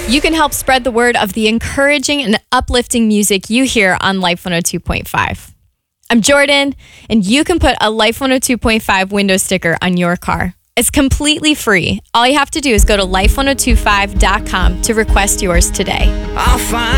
You can help spread the word of the encouraging and uplifting music you hear on Life 102.5. I'm Jordan, and you can put a Life 102.5 window sticker on your car. It's completely free. All you have to do is go to life1025.com to request yours today. I'll find